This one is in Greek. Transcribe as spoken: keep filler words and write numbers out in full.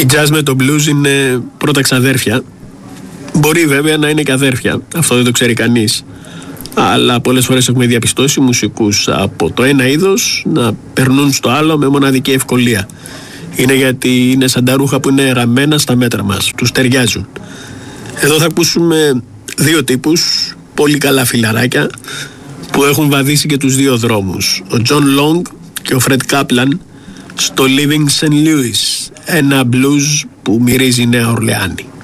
Η jazz με το blues είναι πρώτα ξαδέρφια. Μπορεί βέβαια να είναι και αδέρφια, αυτό δεν το ξέρει κανείς. Αλλά πολλές φορές έχουμε διαπιστώσει μουσικούς από το ένα είδος να περνούν στο άλλο με μοναδική ευκολία. Είναι γιατί είναι σαν τα ρούχα που είναι ραμμένα στα μέτρα μας, τους ταιριάζουν. Εδώ θα ακούσουμε δύο τύπους, πολύ καλά φιλαράκια, που έχουν βαδίσει και τους δύο δρόμους. Ο John Long και ο Fred Kaplan στο Living Saint Louis, ένα blues που μυρίζει Νέα Ορλεάνη.